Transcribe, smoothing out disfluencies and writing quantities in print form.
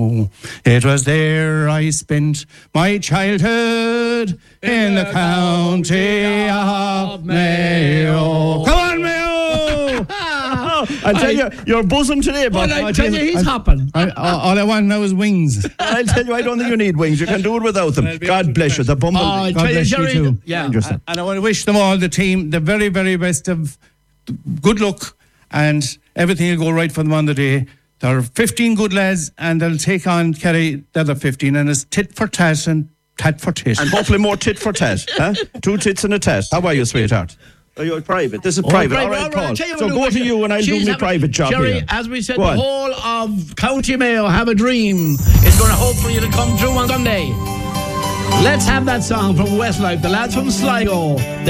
It was there I spent my childhood in the county of Mayo. Come on, Mayo! I'll tell you, your bosom today, but Well, I tell you, he's hopping. All I want now is wings. I'll tell you, I don't think you need wings. You can do it without them. God bless you, the bumblebee. I God tell you, bless you Jerry, too. yeah. Understand. And I want to wish them all, the team, the very, very best of good luck, and everything will go right for them on the day. There are 15 good lads, and they'll take on Kerry, the other 15, and it's tit for tat and tat for tit. And hopefully more tit for tat. Huh? 2 tits and a tat. How are you, sweetheart? Oh, you're private. This is private. All right, Paul. So go to you and I'll do my private job Jerry, here. as we said, Go the on. whole of County Mayo have a dream. It's going to hope for you to come through on Sunday. Let's have that song from Westlife, the lads from Sligo.